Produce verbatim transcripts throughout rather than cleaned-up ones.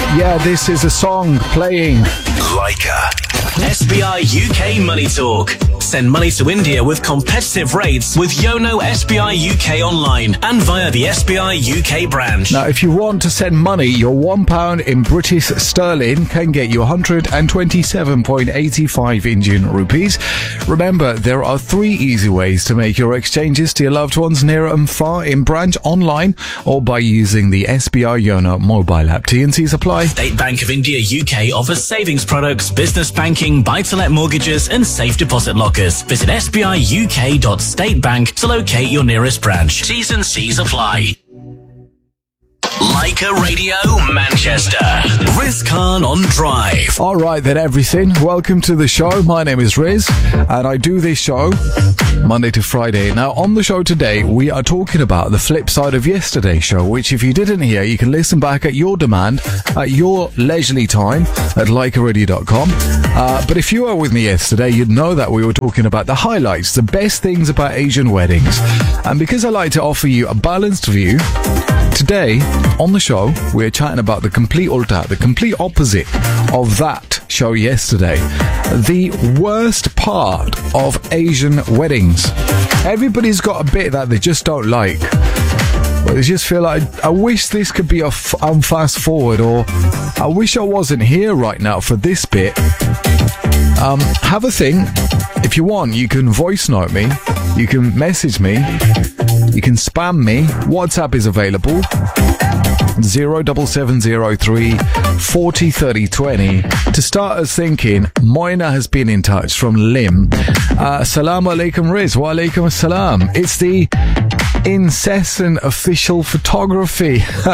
Yeah, this is a song playing. Leica. S B I U K Money Talk. Send money to India with competitive rates with Yono S B I U K online and via the S B I U K branch. Now, if you want to send money, your one pound in British sterling can get you one hundred twenty-seven point eight five Indian rupees. Remember, there are three easy ways to make your exchanges to your loved ones near and far, in branch, online, or by using the S B I Yono mobile app. T and C's apply. State Bank of India U K offers savings products, business banking, buy-to-let mortgages and safe deposit lockers. Visit s b i u k dot state bank to locate your nearest branch. T's and C's apply. Leica Radio Manchester. Riz Khan on Drive. All right then, everything. Welcome to the show. My name is Riz, and I do this show Monday to Friday. Now, on the show today, we are talking about the flip side of yesterday's show, which if you didn't hear, you can listen back at your demand, at your leisurely time, at leica radio dot com. Uh, but if you were with me yesterday, you'd know that we were talking about the highlights, the best things about Asian weddings. And because I like to offer you a balanced view, today, on the show, we're chatting about the complete ulta, the complete opposite of that show yesterday. The worst part of Asian weddings. Everybody's got a bit that they just don't like. But they just feel like, I wish this could be a f- um, fast forward, or I wish I wasn't here right now for this bit. Um, have a think. If you want, you can voice note me. You can message me. You can spam me. WhatsApp is available. zero seven seven zero three four zero three zero two zero. To start us thinking, Moina has been in touch from Lim. Uh, Assalamu alaikum, Riz. Wa alaikum assalam. It's the incessant official photography.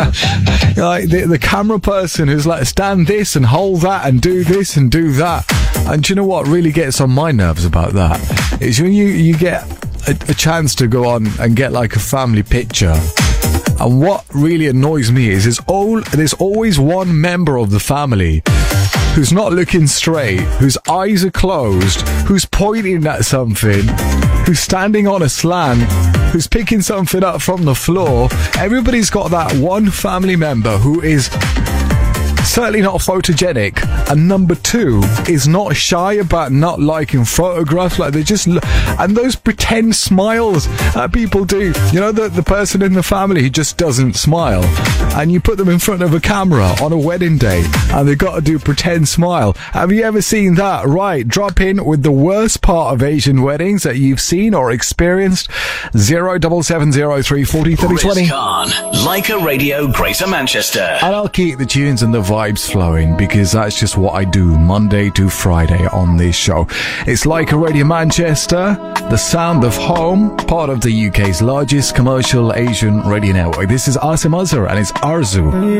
Like the, the camera person who's like, stand this and hold that and do this and do that. And do you know what really gets on my nerves about that? Is when you, you get a, a chance to go on and get like a family picture. And what really annoys me is there's, all, there's always one member of the family who's not looking straight, whose eyes are closed, who's pointing at something, who's standing on a slant, who's picking something up from the floor. Everybody's got that one family member who is certainly not photogenic, and number two is not shy about not liking photographs. Like they just look, and those pretend smiles that people do, you know, the, the person in the family who just doesn't smile, and you put them in front of a camera on a wedding day and they've got to do pretend smile. Have you ever seen that? Right, drop in with the worst part of Asian weddings that you've seen or experienced. Zero seven seven zero three four zero three zero two zero. Riz Khan, Leica Radio Greater Manchester. And I'll keep the tunes and the vibes flowing because that's just what I do Monday to Friday on this show. It's Leica Radio Manchester, the sound of home, part of the U K's largest commercial Asian radio network. This is Asim Azhar and it's Arzu.